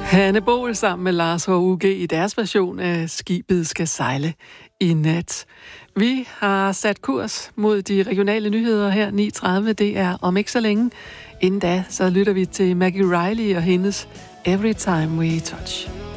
Hanne Bohl sammen med Lars H.U.G. i deres version af Skibet skal sejle i nat. Vi har sat kurs mod de regionale nyheder her 9.30. Det er om ikke så længe. Inden da, så lytter vi til Maggie Riley og hendes Every Time We Touch.